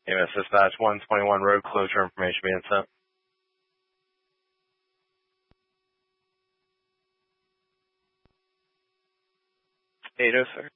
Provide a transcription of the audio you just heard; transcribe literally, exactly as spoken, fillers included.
A M S Dispatch one twenty-one road closure information being sent. eight oh six.